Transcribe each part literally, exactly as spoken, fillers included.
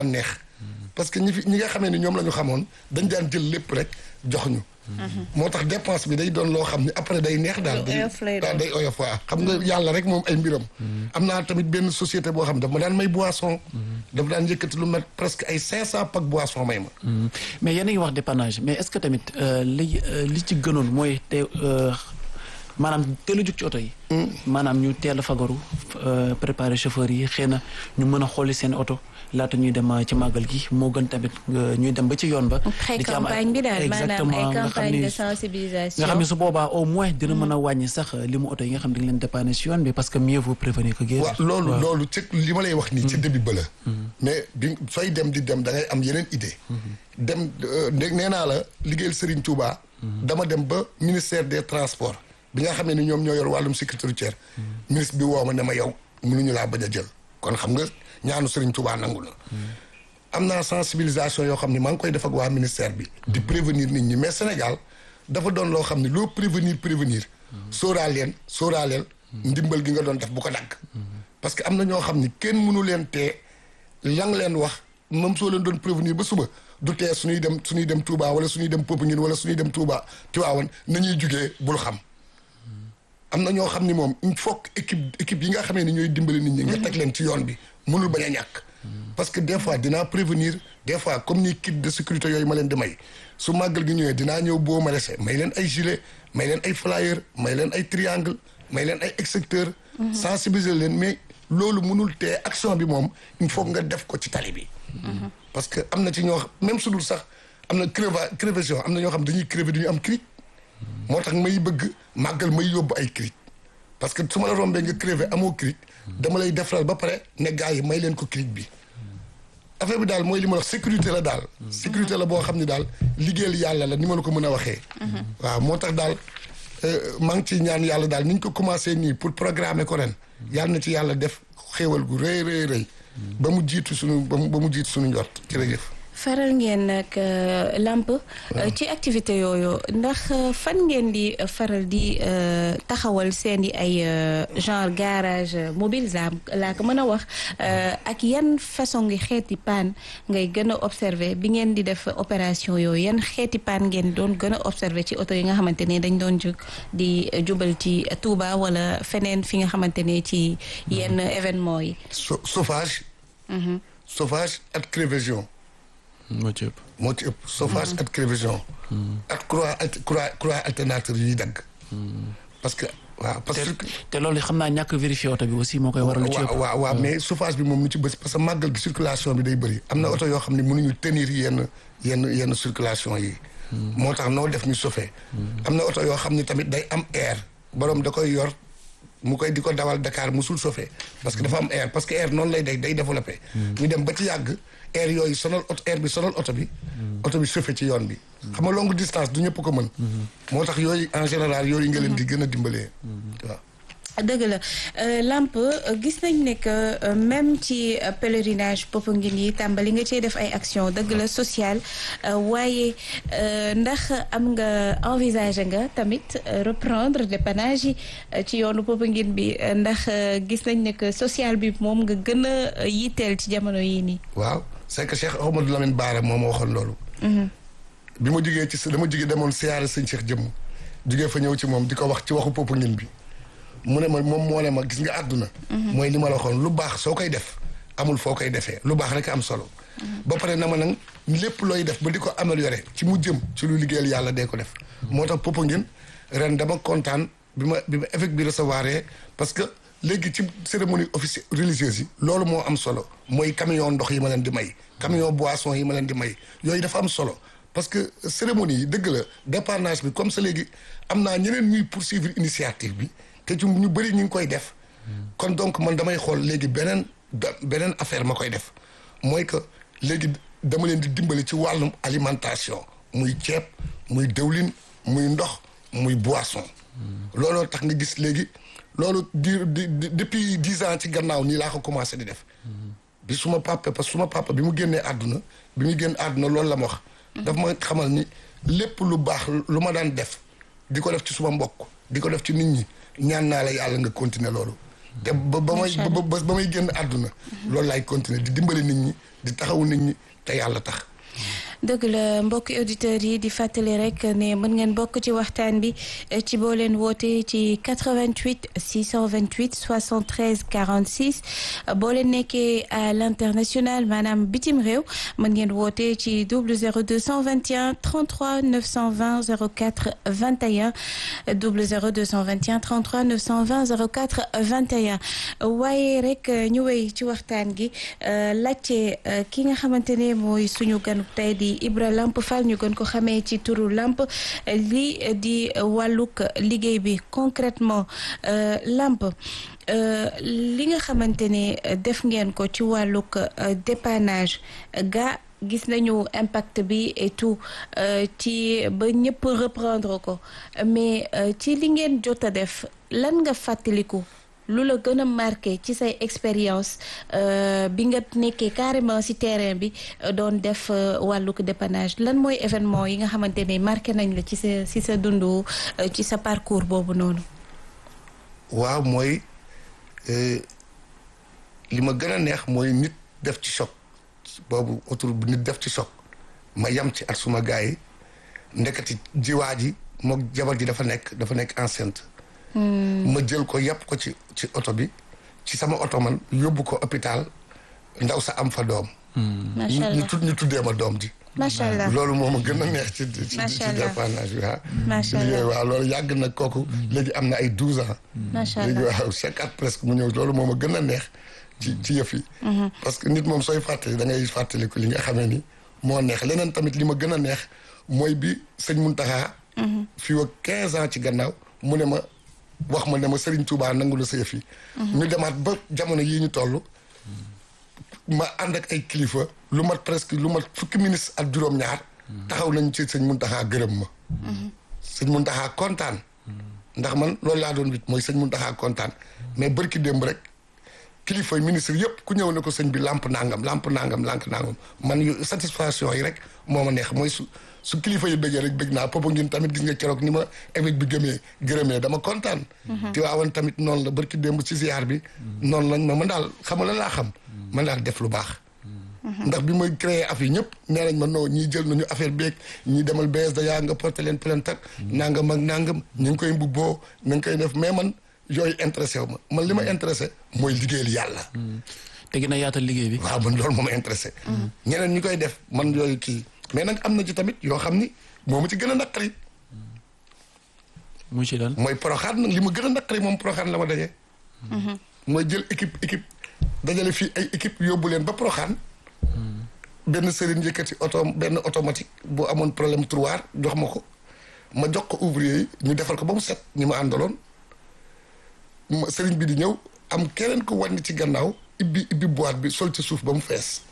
neex parce que ñi fi ñi nga xamee ni ñoom la ñu xamoon dañ daan jël lépp rek jox ñu moo tax dépense bi day doon loo xam ni après day neex daal daal day oyof waa xam nga yàlla rek moom ay mbiram am naa tamit benn société boo xam ne daf ma daan may boisson dafa daan yëkkati lu met presque ay cinq cent pack boisson may ma mais yéen a ngi wax dépannage mais est-ce que tamit li li ci gënoon mooy te maanaam teel a jug ci oto yi maanaam ñu teel a fagaru préparer chauffeur yi xëy na ñu mën a xooli seen oto laata ñuy dem ci màggal gi moo gën tamit ñuy dem ba ci yoon ba. pré-campagne bi daal maanaam ay campagne de sensibilisation. nga xam ne su boobaa au moins dina mën a wàññi sax li mu oto yi nga xam ne dañ leen dépanner si yoon bi parce que mieux vaut prévenir que guérir. waaw loolu loolu ci li ma lay wax nii ci début ba la. mais bi sooy dem di dem da ngay am yeneen idée. dem nee naa la liggéeyal Serigne Touba. dama dem ba ministère des transports. bi nga xamee ni ñoom ñoo yor wàllum sécurité routière. ministre bi woo ma ne ma yow mënuñu laa bañ a jël kon xam nga. ñaanu Serigne Touba nangu la am naa sensibilisation yoo xam ne maa ngi koy def ak waa ministère bi di prévenir nit ñi mais Sénégal dafa doon loo xam ne loo prévenir prévenir sóoraal leen sóoraaleel ndimbal gi nga doon def bu ko dagg parce que am na ñoo xam ne kenn mënu leen tee lang leen wax même soo leen doon prévenir ba suba du tee suñuy dem suñuy dem Touba wala suñuy dem Popenguine wala suñuy dem Touba Tivaouane nañuy jugee bul xam am na ñoo xam ni moom il faut que équipe équipe yi nga xamee ni ñooy dimbali nit ñi nga teg leen ci yoon bi mënul bañ a ñàkk parce que des fois dinaa prévenir des fois comme ni kit de sécurité yooyu ma leen di may su màggal gi ñëwee dinaa ñëw boo ma rese may leen ay gilet may leen ay flyer may leen ay triangle may leen ay extincteur sensibiliser leen mais loolu mënul tee action bi moom il faut nga def ko ci tali bi parce que am na ci ñoo même su dul sax am na creva crevaison am na ñoo xam dañuy crever duñu am cric moo tax may bëgg màggal may yóbbu ay cric parce que su ma la rombee nga crevé amoo cric dama lay defaral ba pare ne gars yi may leen ko cric bi affaire bi daal mooy li ma wax sécurité la daal sécurité la boo xam ne daal liggéeyal yàlla la ni ma la ko mën a waxee waaw moo tax daal maa ngi ciy ñaan yàlla daal ni ñu ko commencé nii pour programmer ko ren yàlla na ci yàlla def xéewal gu rëy rëy rëy ba mu jiitu suñu ba mu jiitu suñu njort jërëjëf faral ngeen nag Lamp ci activité yooyu ndax fan ngeen di faral di taxawal seen i ay genre garage mobile laa ko mën a wax ak yan façon ngi xeeti paan ngay gën a observer bi ngeen di def opération yooyu yan xeeti paan ngeen doon gën a observer ci oto yi nga xamante ne dañ doon jóg di jubal ci Touba wala feneen fi nga xamante ne ci yenn événement yi. chauffage. chauffage ak crevaison. moo ci ëpp moo ci ëpp chauffage ak crevaison ak croix croix croix alternateur yi dagg parce que waaw parce que te loolu xam naa ñàkk vérifier oto bi aussi moo koy waral lu ci ëpp waaw waaw mais chauffage bi moom lu ci bës parce que màggal gi circulation bi day bëri am na oto yoo xam ne mënuñu tenir yenn yenn yenn circulation yi moo tax noo def ñu chauffé am na oto yoo xam ne tamit day am air borom da koy yor mu koy di ko dawal Dakar musul chauffé parce que dafa am air parce que air noonu lay day day développé ñu dem ba ci yàgg air yooyu sonal oto air bi sonal oto bi oto bi chauffé ci yoon bi xam nga longue distance du ñëpp ko mën moo tax yooyu en général yooyu nga leen di gën a dimbalee waaw dëgg la Lamp gis nañ ne que même ci pèlerinage Popenguine yi tàmbali nga cee def ay action dëgg la sociale waaye ndax am nga envisager nga tamit reprendre dépannage yi ci yoonu Popenguine bi ndax gis nañ ne que social bi moom nga gën a yitteel ci jamono yii nii. waaw c'est que Cheikh Ahmadou Lamine Bara moo ma waxoon loolu. bi ma jugee ci dama jugee demoon siyaare sëñ Cheikh jëmm jugee fa ñëw ci moom di ko wax ci waxu Popenguine bi. mu ne ma moom moo ne ma gis nga àdduna mooy li ma la waxoon lu baax soo koy def amul foo koy defee lu baax rek am solo ba pare na ma nag lépp looy def ba di ko améliorer ci mu jëm ci lu liggéeyal yàlla dee ko def moo tax Popenguine ren dama kontaan bi ma bi ma évêque bi recevoir parce que léegi ci cérémonie officielle religieuse yi loolu moo am solo mooy camion ndox yi ma leen di may camion boisson yi ma leen di may yooyu dafa am solo parce que cérémonie yi dëgg la dépannage bi comme ça léegi am naa ñeneen ñuy poursuivre initiative bi te ci ñu bëri ñu ngi koy def kon donc man damay xool léegi beneen beneen affaire ma koy def mooy que léegi dama leen di dimbali ci wàllum alimentation muy ceeb muy dëwlin muy ndox muy boisson looloo tax nga gis léegi loolu di di depuis dix ans ci gannaaw nii laa ko commencé di def bi suma papa parce que suma papa bi mu génnee àdduna bi muy génn àdduna loolu la ma wax daf ma xamal ni lépp lu baax lu ma daan def di ko def ci suma mbokk di ko def ci nit ñi ñaan naa la yàlla nga continuer loolu te ba ba may ba ba may génn àdduna loolu laay continuer di dimbali nit ñi di taxawu nit ñi te yàlla tax. dëgg la mbokki auditeurs yi di fàttali rek ne mën ngeen bokk ci waxtaan bi ci boo leen woote ci quatre-vingt-huit six cent vingt-huit soixante-treize quarante-six boo leen nekkee à l'international maanaam bitim réew mën ngeen woote ci double zéro deux cent vingt et un trente-trois neuf cent vingt zéro quatre vingt et un double zéro deux cent vingt et un trente-trois neuf cent vingt zéro quatre vingt et un waaye rek ñu wéy ci waxtaan gi laajte ki nga xamante ne mooy suñu ganu tey di Ibra Lamp Fall ñu gën ko xamee ci turu Lamp lii di wàllug liggéey bi concrètement Lamp li nga xamante ne def ngeen ko ci wàllug dépannage ga gis nañu impact bi et tout ci ba ñëpp reprendre ko mais ci li ngeen jot a def lan nga fàttaliku lu la gën a marqué ci say expérience bi nga nekkee carrément ci terrain bi doon def wàllug dépannage lan mooy événement yi nga xamante ne marqué nañ la ci sa ci sa dundu ci sa parcours boobu noonu. waaw mooy li ma gën a neex mooy nit def ci choc boobu autour bu nit def ci choc ma yam ci at suma gars yi ndekati jiwaa ji mook jabar ji dafa nekk dafa nekk enceinte. ma jël ko yàpp ko ci ci oto bi ci sama oto man yóbbu ko hôpital ndaw sa am fa doom. macha allah ñu tud ñu tuddee ma doom ji. macha allah loolu moo ma gën a neex ci ci ci dépannage bi ah. macha allah waaw loolu yàgg na kooku. léegi am na ay douze ans. macha allah léegi waaw chaque at presque mu ñëw loolu moo ma gën a neex ci ci yëf yi. parce que nit moom sooy fàttali da ngay fàttaliku li nga xamee ni moo neex leneen tamit li ma gën a neex mooy bi sëñ Mountakha. fii ak quinze ans ci gannaaw mu ne ma. wax ma ne ma Serigne Touba nangu la sa yëf yi. ñu demaat ba jamono yii ñu toll. ma ànd ak ay kilifa lu mat presque lu mat fukki ministre ak juróom-ñaar. taxaw nañ ci sëñ Mountakha gërëm ma. sëñ Mountakha kontaan. ndax man loolu laa doon wit mooy sëñ Mountakha kontaan mais bërki démb rek kilifa ministre yëpp ku ñëw ne ko sëñ bi lamp nangam lamp nangam lamp nangam man yu satisfaction yi rek moo ma neex mooy su. su kilifa yi bëggee rek bëgg naa Popenguine tamit gis nga keroog ni ma évêque bi gëmee gërëmee dama kontaan. Tiwaawan tamit noonu la barki démb ci ziar bi. noonu lañ ma man daal xam nga lan laa xam. man daal def lu baax. ndax bi may créé affaire yi ñëpp nee nañ ma non ñii jël nañu affaire beeg ñii demal B S D A nga porté leen plainte ak nangam ak nangam ñu ngi koy mbubboo na nga koy def mais man yooyu intéressé wu ma man li ma intéressé mooy liggéeyal yàlla. te gën a yaatal liggéey bi. waaw man loolu moo ma intéressé. ñeneen ñi koy def man yooyu kii. mais nag am na ci tamit yoo xam ni moo ma ci gën a naqari. mu ci lan mooy Porokhane nag li ma gën a naqari moom Porokhane la ma daje. mooy jël équipe équipe dajale fii ay équipe yóbbu leen ba Porokhane. benn sëriñ yëkkati oto benn automatique bu amoon problème tiroir jox ma ko ma jox ko ouvrier yi ñu defal ko ba mu set ñi ma àndaloon sëriñ bi di ñëw am keneen ko wàññi ci gannaaw ibbi ibbi boîte bi sol ci suuf ba mu fees.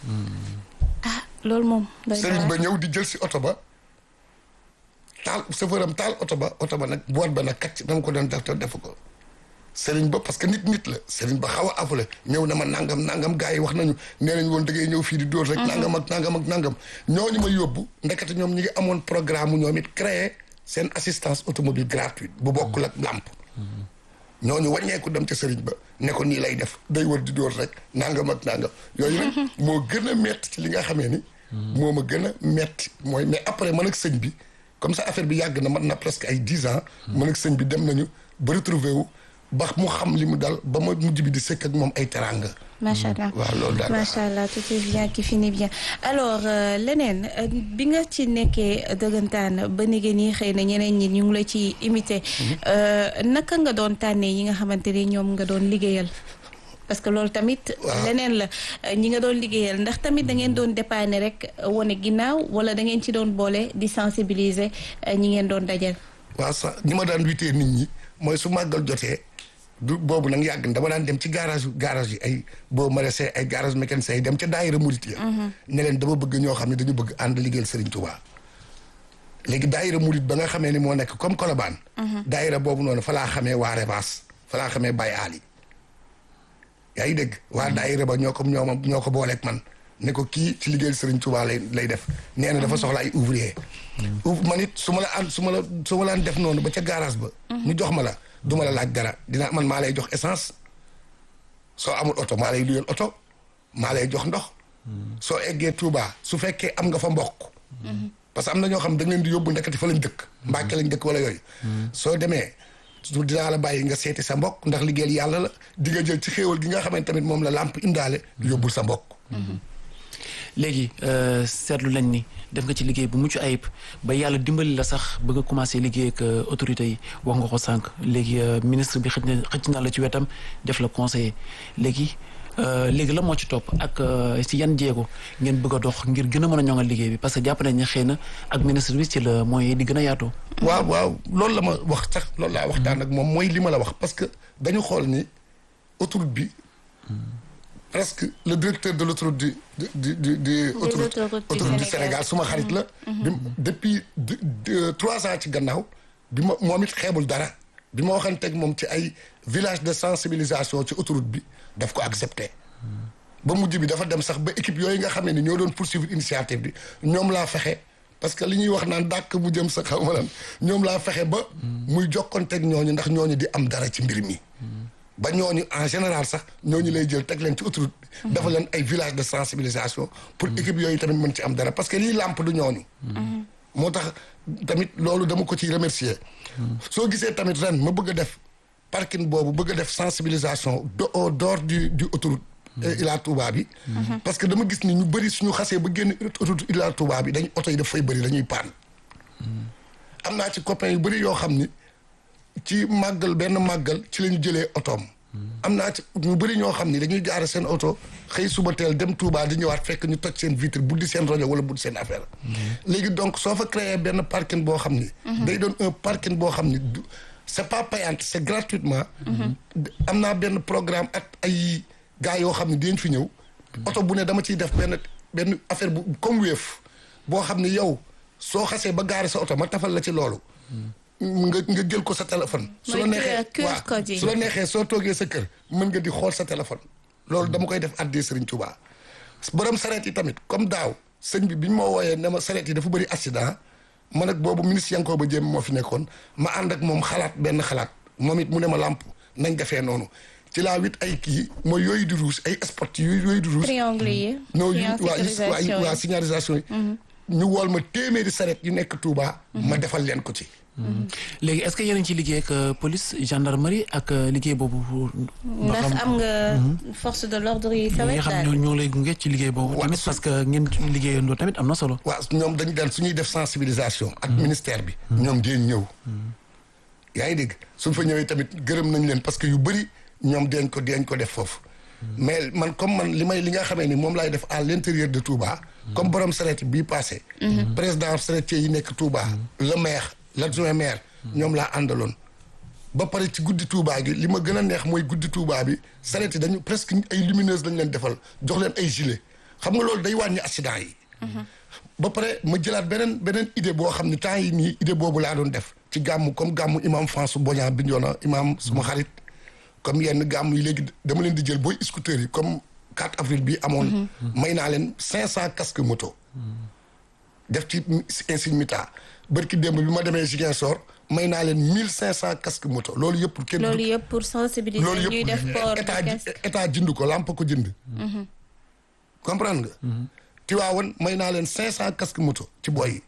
loolu moom. sëriñ ba ñëw di jël si oto ba taal chauffeur am taal oto ba oto ba nag boîte ba nag kat ci dama ko doon def te defu ko sëriñ ba parce que nit nit la sëriñ ba xaw a afule ñëw na ma nangam nangam gars yi wax nañu nee nañ woon da ngay ñëw fii di dóor rek. nangam ak nangam ak nangam ñooñu ma yóbbu ndekete ñoom ñi ngi amoon programme mu ñoom it créé seen assistance automobile gratuite bu bokkul ak làmp ñooñu wàññeeku dem ca sëriñ ba ne ko nii lay def day wër di dóor rek nangam ak nangam yooyu nag moo gën a metti ci li nga xamee ni. moo ma gën a metti mooy mais après man ak sëñ bi comme ça affaire bi yàgg na mat na presque ay dix ans. man ak sëñ bi dem nañu ba retrouvé wu ba mu xam li mu dal ba ma mujj bi di sëkk ak moom ay teranga. macha allah waaw loolu daal macha allah tout est bien qui finit bien alors leneen bi nga ci nekkee dëggantaan ba nige nii xëy na ñeneen ñi ñu ngi la ci imité. naka nga doon tànnee yi nga xamante ni ñoom nga doon liggéeyal. parce que loolu tamit. leneen la ñi nga doon liggéeyal ndax tamit da ngeen doon dépanner rek wane ginnaaw wala da ngeen ci doon boole di sensibiliser ñi ngeen doon dajal. waaw sax ñi ma daan witee nit ñi mooy su màggal jotee. du boobu nag yàgg dama daan dem ci garage garage yi ay boo maraîcher ay garage mécanicien yi dem ca daayira murit ya ne leen dama bëgg ñoo xam ne dañu bëgg ànd liggéeyal Serigne Touba. léegi daayira murit ba nga xamee ni moo nekk comme Colobane. daayira boobu noonu fa laa xamee waa Rebaas fa laa xamee Baye Ali. yaa ngi dégg waa daayira ba ñoo ko ñoo ma ñoo ko booleeg man ne ko kii ci liggéeyal Serigne Touba lay lay def nee na dafa soxla ay ouvrier. man it su ma la ànd su ma la su ma laan def noonu ba ca garage ba. ñu jox ma la. duma la laaj dara dina man maa lay jox essence soo amul oto maa lay luyal oto maa lay jox ndox soo eggee Touba su fekkee am nga fa mbokk parce que am na ñoo xam da nga leen di yóbbu ndekati fa lañ dëkk Mbàkke lañ dëkk wala yooyu soo demee su dinaa la bàyyi nga seeti sa mbokk ndax liggéeyal yàlla la di nga jël ci xéewal gi nga xamante tamit moom la làmp indaale yóbbul sa mbokk léegi seetlu nañ ni def nga ci liggéey bu mucc ayib ba yàlla dimbali la sax ba nga commencé liggéey ak autorités yi wax nga ko sànq léegi ministre bi xëj na xëj na la ci wetam def la conseiller léegi léegi la moo ci topp ak si yan jéego ngeen bëgg a dox ngir gën a mën a ñoŋal liggéey bi parce que jàpp nañ ne xëy na ak ministre bi ci la moyens di gën a yaatoo. waaw waaw loolu la ma wax sax loolu laa waxtaan ak moom mooy li ma la wax parce que dañu xool ni autoroute bi presque le directeur de l'autoroute du du du du autoroute autoroute du Sénégal suma xarit la. bi depuis trois ans ci gannaaw bi ma moom it xeebul dara bi ma waxanteeg moom ci ay village de sensibilisation ci autoroute bi daf ko accepté. ba mujj bi dafa dem sax ba équipe yooyu nga xam ne ni ñoo doon poursuivre initiative bi ñoom laa fexe parce que li ñuy wax naan dàkk bu jëm sa xaw ma lan ñoom laa fexe ba. muy jokkonteeg ñooñu ndax ñooñu di am dara ci mbir mi. ba ñooñu en général sax ñooñu lay jël teg leen ci autoroute bi. dafa leen ay village de sensibilisation. pour équipe yooyu tamit mën ci am dara parce que lii làmp du ñooñu. moo tax tamit loolu dama ko ciy remercier. soo gisee tamit ren ma bëgg a def parking boobu bëgg a def sensibilisation de au dehors du du autoroute. Ila Touba bi. parce que dama gis ni ñu bëri suñu xasee ba génn autoroute Ila Touba bi dañ oto yi daf fay bëri dañuy paan. am naa ci copains yu bëri yoo xam ni ci màggal benn màggal ci la ñu jëlee otoom. am naa ci ñu bëri ñoo xam ni dañuy jaare seen oto xëy suba teel dem Touba di ñëwaat fekk ñu toj seen vitre buddi seen rajo wala buddi seen affaire. léegi donc soo fa créé benn parking boo xam ni. day doon un parking boo xam ni du c'est pas payant c'est gratuitement. am naa benn programme ak ay gars yoo xam ni dinañ fi ñëw. oto bu ne dama ciy def benn benn affaire bu comme Wave boo xam ni yow soo xasee ba gaare sa oto ma tafal la ci loolu. nga nga jël ko sa téléphone. su la neexee waaw su la neexee soo toogee sa kër mën nga di xool sa téléphone. loolu dama koy def addee Serigne Touba. borom sareet yi tamit comme daaw sëñ bi bi ñu ma wooyee ne ma sareet yi dafa bëri accident man ak boobu ministre Yankhoba Diémé moo fi nekkoon ma ànd ak moom xalaat benn xalaat moom it mu ne ma làmp nañ defee noonu. ci laa wit ay kii mooy yooyu di rouge ay spot yooyu yooyu di rouge. triangle yi. non waa waa signalisation yi. ñu wool ma téeméeri sareet yu nekk Touba. ma defal leen ko ci. léegi est-ce que yéen a ngi ci liggéey ak police gendarmerie ak liggéey boobu. ndax am nga force de l'ordre yi sa wet daal nga xam ñoo lay gunge ci liggéey boobu. tamit parce que ngeen liggéeyandoo tamit am na solo. waaw ñoom dañu daan suñuy def sensibilisation. ak ministère bi. ñoom dinañ ñëw. yaa ngi dégg suñ fa ñëwee tamit gërëm nañ leen parce que yu bëri ñoom dinañ ko dinañ ko def foofu. mais man comme man li may li nga xamee ni moom laay def à l'intérieur de Touba. comme borom sareet bii passé. président sareetier yi nekk Touba. le maire. l'adjoint maire ñoom laa àndaloon ba pare ci guddi Touba gi li ma gën a neex mooy guddi Touba bi sareet yi dañu presque ay lumineuse lañ leen defal jox leen ay gilet xam nga loolu day wàññi accident yi. ba pare ma jëlaat beneen beneen idée boo xam ne temps yi nii idée boobu laa doon def ci gàmmu comme gàmmu imam François Bodian Bignona imam suma xarit comme yenn gàmmu yi léegi dama leen di jël booy scooters yi comme quatre avril bi amoon. may naa leen cinq cent casques moto. def ci insigne mita bërki démb bi ma demee Ziguinchor may naa leen mille cinq cent casques moto loolu yëpp pour kenn loolu yëpp pour sensibiliser loolu ñuy def port état de casque état jënd ko lamp ko jënd comprendre nga Tiwaawan may naa leen cinq cent casques moto ci boy yi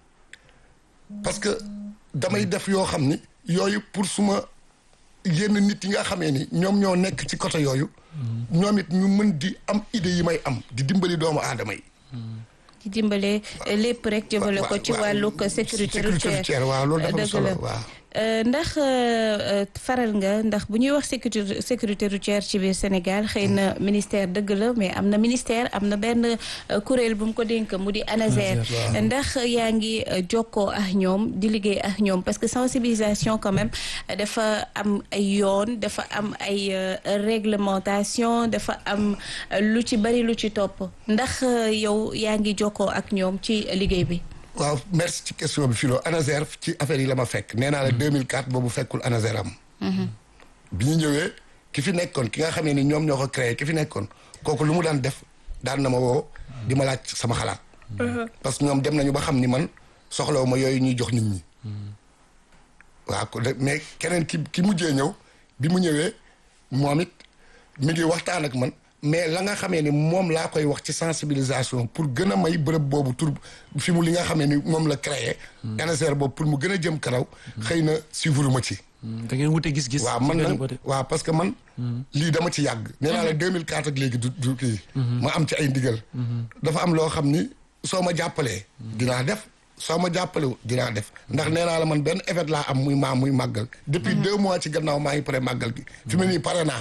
parce que damay def yoo xam ni yooyu pour suma yenn nit yi nga xamee ni ñoom ñoo nekk ci côté yooyu ñoom it ñu mën di am idée yi may am di dimbali doomu aadama yi ci dimbale lépp rek jëmale ko ci wàllug sécurité routière waaw loolu dafa solo waaw ndax faral nga ndax bu ñuy wax sécurité sécurité routière ci biir Sénégal xëy na ministère dëgg la mais am na ministère am na benn kuréel bu mu ko dénk mu di ANASER ndax yaa ngi jokkoo ak ñoom di liggéey ak ñoom parce que sensibilisation quand même dafa am ay yoon dafa am ay réglementation dafa am lu ci bari lu ci topp ndax yow yaa ngi jokkoo ak ñoom ci liggéey bi. waaw merci ci question bi filo ANASER ci affaire yi la ma fekk nee naa la deux mille quatre boobu fekkul ANASER am. bi ñu ñëwee ki fi nekkoon ki nga xam ne ni ñoom ñoo ko créé ki fi nekkoon kooku lu mu daan def daan na ma woo di ma laaj sama xalaat. parce que ñoom dem nañu ba xam ni man soxlawu ma yooyu ñuy jox nit ñi. waaw mais keneen ki ki mujjee ñëw bi mu ñëwee moom it mi ngi waxtaan ak man mais la nga xamee ni moom laa koy wax ci sensibilisation pour gën a may bërëb boobu tur fi mu li nga xamee ni moom la créé N S R boobu pour mu gën a jëm karaw xëy na suivre ma ci da ngeen wute gis-gis waaw man nag waaw parce que man lii dama ci yàgg nee naa la deux mille quatre ak léegi du du kii ma am ci ay ndigal dafa am loo xam ni soo ma jàppalee dinaa def soo ma jàppale dinaa def ndax nee naa la man benn effet laa am muy maam muy màggal depuis deux mois ci gannaaw maa ngi pare màggal gi fi mu nii pare naa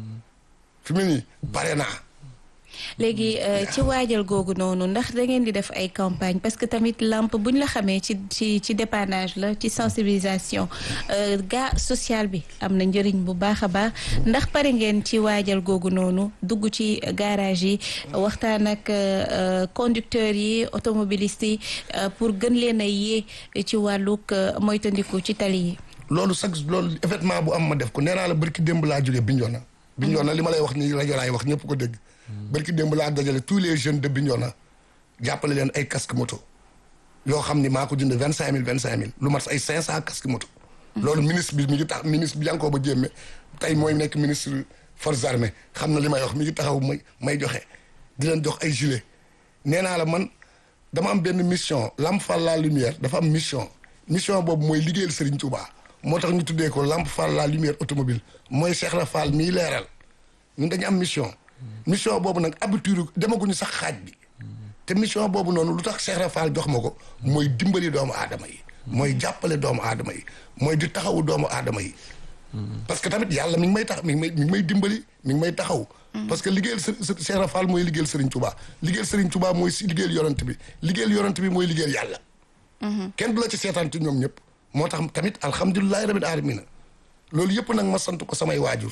fi mu nii pare naa léegi ci waajal googu noonu ndax da ngeen di def ay campagne parce que tamit lamp buñ la xamee ci ci ci dépannage la ci sensibilisation gaa social bi am na njëriñ bu baax a baax ndax pare ngeen ci waajal googu noonu dugg ci garage yi waxtaan ak conducteurs yi automobilistes yi pour gën leen a yee ci wàllug moytandiku ci tali yi. loolu sax loolu événement bu am ma def ko nee naa la barki démb laa jógee Bignona. Bignona li ma lay wax nii rajo laay wax ñëpp ko dégg. barki démb laa dajale tous les jeunes de Bignona jàppale leen ay casque moto yoo xam ni maa ko jënd vingt cinq mille vingt cinq mille lu mat ay cinq cent casque moto. loolu ministre bi mi ngi tax ministre bi Yankhoba Diémé tey mooy nekk ministre forces armées xam na li may wax mi ngi taxaw may may joxe di leen jox ay gilet. nee naa la man dama am benn mission Lamp Fall la lumière dafa am mission mission boobu mooy liggéeyal Serigne Touba moo tax ñu tuddee ko Lamp Fall la lumière automobile mooy Cheikh Ibra Fall miy leeral ñun dañu am mission. mission boobu nag habitude demaguñu sax xaaj bi te mission boobu noonu lu tax Cheikh Ibra Fall jox ma ko mooy dimbali doomu aadama yi mooy jàppale doomu aadama yi mooy di taxawu doomu aadama yi parce que tamit yàlla mi ngi may tax mi ngi may mi ngi may dimbali mi ngi may taxaw parce que liggéeyal Cheikh Ibra Fall mooy liggéeyal Serigne Touba liggéeyal Serigne Touba mooy si liggéeyal yorante bi liggéeyal yorante bi mooy liggéeyal yàlla kenn du la ci seetaan ci ñoom ñëpp moo tax tamit alhamdulilahi rabbil alamina loolu yëpp nag ma sant ko samay waajur.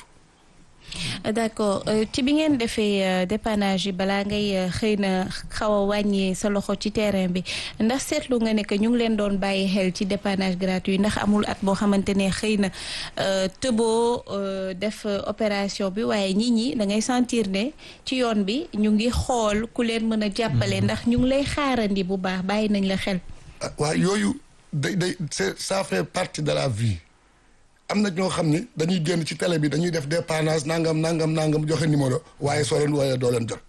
d'accord ci bi ngeen defee dépannage yi balaa ngay xëy na xaw a wàññi sa loxo ci terrain bi ndax seetlu nga ne que ñu ngi leen doon bàyyi xel ci dépannage gratuit ndax amul at boo xamante ne xëy na tëboo def opération bi waaye nit ñi da ngay sentir ne ci yoon bi ñu ngi xool ku leen mën a jàppale ndax ñu ngi lay xaarandi bu baax bàyyi nañ la xel. waaw yooyu day day c'est ça fait partie de la vie. am na ñoo xam ni dañuy génn ci télé bi dañuy def dépannage nangam nangam nangam joxe numéro waaye soo leen wooyee doo leen jot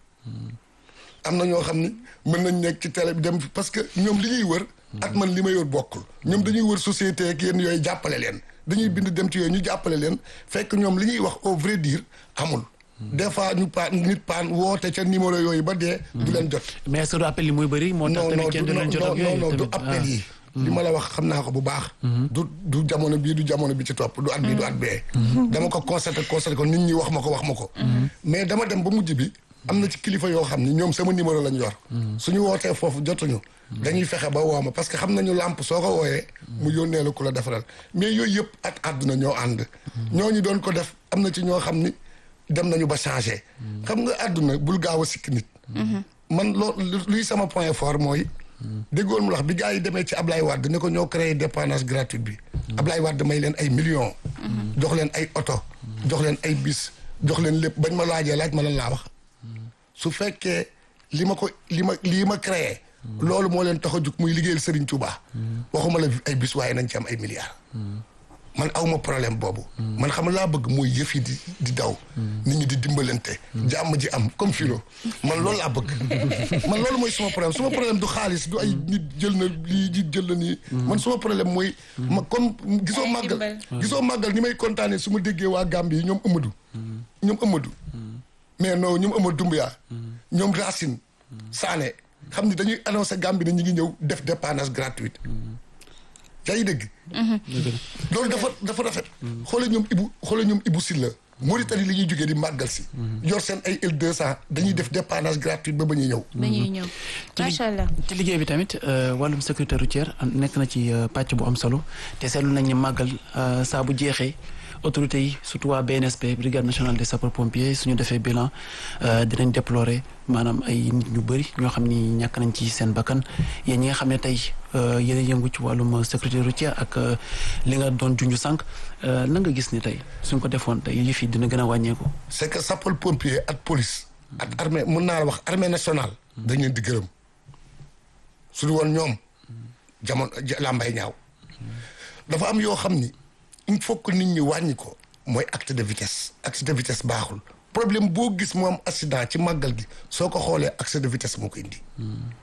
am na ñoo xam ni mën nañ nekk ci télé bi dem parce que ñoom li ñuy wër ak man li may wër bokkul ñoom dañuy wër société ak yéen yooyu jàppale leen dañuy bind dem ci yooyu ñu jàppale leen fekk ñoom li ñuy wax au vrai dire amul des fois ñu paan nit paan woote ca numéro yooyu ba dee du leen jot mais est-ce que du appel yi muy bëri moo tax tamit kenn du leen jot ak yooyu non non du appel yi li ma la wax xam naa ko bu baax. du du jamono bii du jamono bi ci topp du at bii du at bee. dama ko constaté constaté ko nit ñi wax ma ko wax ma ko. mais dama dem ba mujj bi am na ci kilifa yoo xam ni ñoom sama numéro lañ yor. suñu wootee foofu jotuñu. dañuy fexe ba woo ma parce que xam nañu làmp soo ko wooyee. mu yónnee la ku la defaral mais yooyu yëpp ak àdduna ñoo ànd. ñooñu doon ko def am na ci ñoo xam ni dem nañu ba changé. xam nga àdduna bul gaaw a sikk nit. man loo luy sama point fort mooy. déggoon mu wax bi gars yi demee ci Ablaye Wade ne ko ñoo créé dépannage gratuit bi Ablaye Wade may leen ay millions jox leen ay oto jox leen ay bis jox leen lépp bañ ma laajee laaj ma lan laa wax su fekkee li ma ko li ma lii ma créé loolu moo leen tax a jug muy liggéeyal Serigne Touba waxuma la ay bis waaye nañ ci am ay milliards man awma problème boobu man xam laa bëgg mooy yëf yi di di daw nit ñi di dimbalante jàmm ji am comme filo man loolu laa bëgg man loolu mooy suma problème suma problème du xaalis du ay nit jël na lii nit jël na nii man suma problème mooy ma comme gisoo màggal gisoo màggal ni may kontaanee su ma déggee waa Gambie yi ñoom Amadou ñoom Amadou mais non ñoom Amadou Doumbouya ñoom Racine Sané xam ni dañuy annoncé Gambie ne ñu ngi ñëw def dépannage gratuite yaa ngi dégg loolu dafa dafa rafet xoole ñoom Ibu xoole ñoom Ibu Silla Mauritanie li ñuy jógee di màggal si yor seen ay L deux cent dañuy def dépannage gratuit ba ba ñuy ñëw ba ñuy ñëw macha allah ci liggéey bi tamit wàllum sécurité routière nekk na ci pàcc bu am solo te seetlu nañ ni màggal saa bu jeexee autorités yi surtout waa B N S P brigade nationale des sapeurs pompiers suñu defee bilan dinañ déplorer maanaam ay nit ñu bëri ñoo xam ni ñàkk nañ ci seen bakkan yéen ñi nga xam ne tey yéen a yëngu ci wàllum sécurité routière ak li nga doon junj sànq lan nga gis ni tey suñ ko defoon tey yëf yi dina gën a wàññeeku. c'est que sapeur pompier ak police ak armée mën naa la wax armée nationale dañ leen di gërëm su du woon ñoom jamono làmbay ñaaw dafa am yoo xam ni il faut que nit ñi wàññi ko mooy acte de vitesse acte de vitesse baaxul problème boo gis mu am accident ci màggal gi soo ko xoolee excès de vitesse moo ko indi